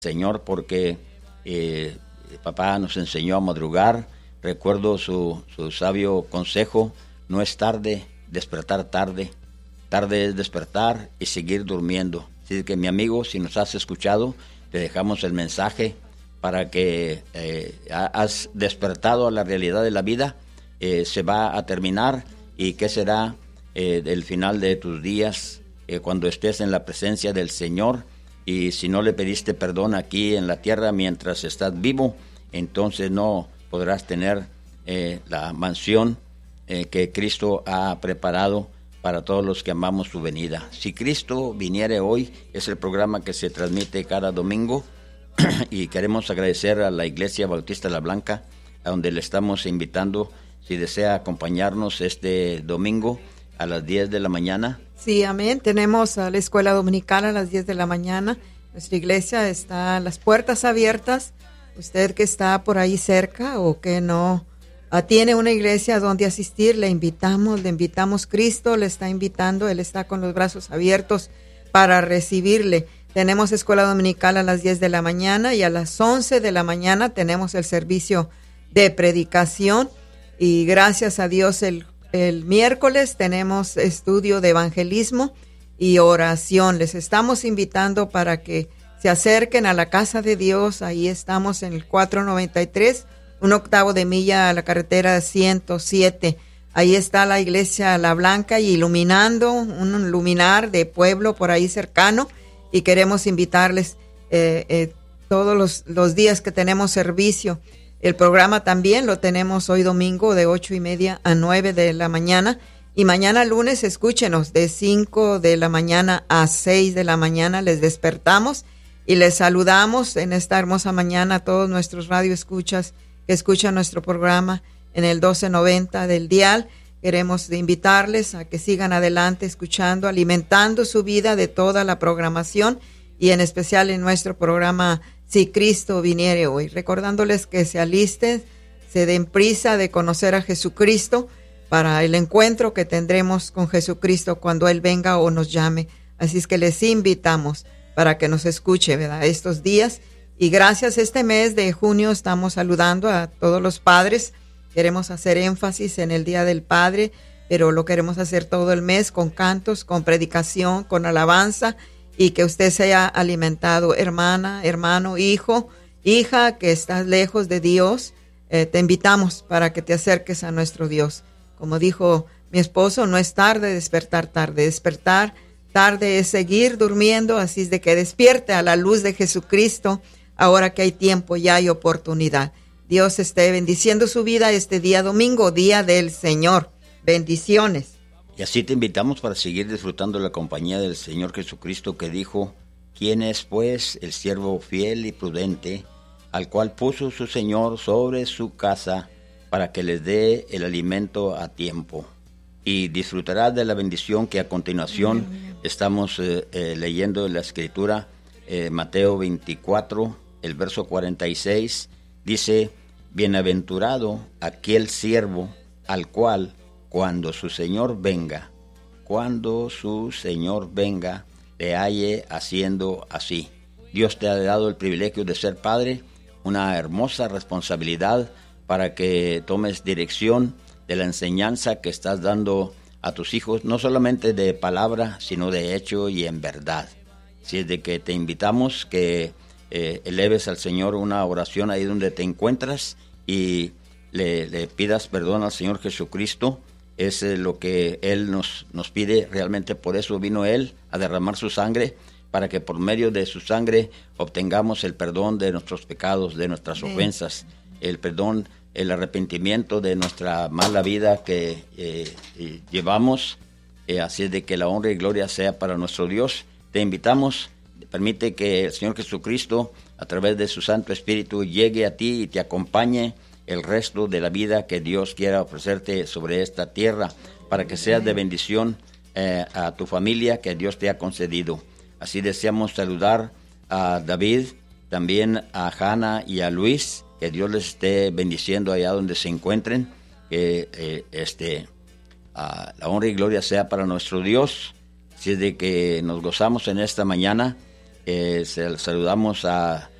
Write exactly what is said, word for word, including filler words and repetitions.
Señor, porque eh, papá nos enseñó a madrugar. Recuerdo su, su sabio consejo: no es tarde despertar tarde, tarde es despertar y seguir durmiendo. Así que, mi amigo, si nos has escuchado, te dejamos el mensaje para que eh, has despertado a la realidad de la vida. Eh, se va a terminar, y qué será eh, del final de tus días eh, cuando estés en la presencia del Señor. Y si no le pediste perdón aquí en la tierra mientras estás vivo, entonces no podrás tener eh, la mansión eh, que Cristo ha preparado para todos los que amamos su venida. Si Cristo viniere hoy, es el programa que se transmite cada domingo y queremos agradecer a la Iglesia Bautista La Blanca, a donde le estamos invitando, si desea acompañarnos este domingo a las diez de la mañana. Sí, amén. Tenemos a la escuela dominical a las diez de la mañana. Nuestra iglesia está a las puertas abiertas. Usted que está por ahí cerca o que no uh, tiene una iglesia donde asistir, le invitamos, le invitamos. Cristo le está invitando, Él está con los brazos abiertos para recibirle. Tenemos escuela dominical a las diez de la mañana, y a las once de la mañana tenemos el servicio de predicación. Y gracias a Dios el El miércoles tenemos estudio de evangelismo y oración. Les estamos invitando para que se acerquen a la casa de Dios. Ahí estamos en el cuatrocientos noventa y tres, un octavo de milla a la carretera ciento siete. Ahí está la iglesia La Blanca y iluminando, un luminar de pueblo por ahí cercano. Y queremos invitarles eh, eh, todos los, los días que tenemos servicio. El programa también lo tenemos hoy domingo de ocho y media a nueve de la mañana, y mañana lunes escúchenos de cinco de la mañana a seis de la mañana. Les despertamos y les saludamos en esta hermosa mañana a todos nuestros radioescuchas que escuchan nuestro programa en el doce noventa del dial. Queremos invitarles a que sigan adelante escuchando, alimentando su vida de toda la programación, y en especial en nuestro programa Si Cristo Viniere Hoy, recordándoles que se alisten, se den prisa de conocer a Jesucristo para el encuentro que tendremos con Jesucristo cuando Él venga o nos llame. Así es que les invitamos para que nos escuche, ¿verdad?, estos días. Y gracias, este mes de junio estamos saludando a todos los padres. Queremos hacer énfasis en el Día del Padre, pero lo queremos hacer todo el mes con cantos, con predicación, con alabanza. Y que usted sea alimentado, hermana, hermano, hijo, hija, que estás lejos de Dios. Eh, te invitamos para que te acerques a nuestro Dios. Como dijo mi esposo, no es tarde despertar tarde. Despertar tarde es seguir durmiendo, así es de que despierte a la luz de Jesucristo, ahora que hay tiempo y hay oportunidad. Dios esté bendiciendo su vida este día domingo, día del Señor. Bendiciones. Y así te invitamos para seguir disfrutando la compañía del Señor Jesucristo, que dijo: ¿Quién es pues el siervo fiel y prudente, al cual puso su Señor sobre su casa para que les dé el alimento a tiempo? Y disfrutarás de la bendición que a continuación estamos eh, eh, leyendo en la Escritura. eh, Mateo veinticuatro, el verso cuarenta y seis, dice: Bienaventurado aquel siervo al cual cuando su Señor venga, cuando su Señor venga, le halle haciendo así. Dios te ha dado el privilegio de ser padre, una hermosa responsabilidad para que tomes dirección de la enseñanza que estás dando a tus hijos, no solamente de palabra, sino de hecho y en verdad. Así es de que te invitamos que eh, eleves al Señor una oración ahí donde te encuentras y le, le pidas perdón al Señor Jesucristo. Es lo que Él nos, nos pide. Realmente por eso vino Él a derramar su sangre, para que por medio de su sangre obtengamos el perdón de nuestros pecados, de nuestras sí. ofensas, el perdón, el arrepentimiento de nuestra mala vida que eh, eh, llevamos. Eh, así es de que la honra y gloria sea para nuestro Dios. Te invitamos, permite que el Señor Jesucristo, a través de su Santo Espíritu, llegue a ti y te acompañe el resto de la vida que Dios quiera ofrecerte sobre esta tierra, para que seas de bendición eh, a tu familia que Dios te ha concedido. Así deseamos saludar a David, también a Hanna y a Luis, que Dios les esté bendiciendo allá donde se encuentren, que eh, este, uh, la honra y gloria sea para nuestro Dios. Así es de que nos gozamos en esta mañana Eh, saludamos a